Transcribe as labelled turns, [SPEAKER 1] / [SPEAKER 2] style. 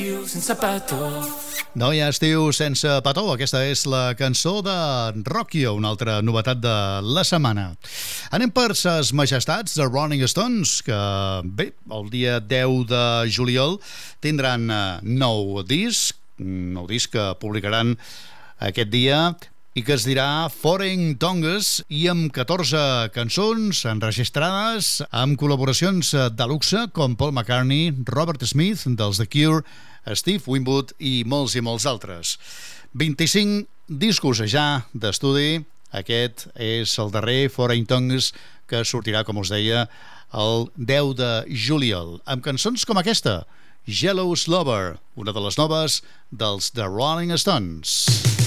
[SPEAKER 1] No hi ha estiu sense petó. Aquesta és la cançó de Rockio, una altra novetat de la setmana. Anem per ses majestats de Rolling Stones, que bé, el dia 10 de juliol tindran nou disc que publicaran aquest dia i que es dirà Foreign Tongues, i amb 14 cançons enregistrades amb col·laboracions de luxe com Paul McCartney, Robert Smith dels The Cure, Steve Winwood i molts altres. 25 discos ja d'estudi. Aquest és el darrer, Foreign Tongues, que sortirà, com us deia, el 10 de juliol, amb cançons com aquesta, Jealous Lover, una de les noves dels The Rolling Stones.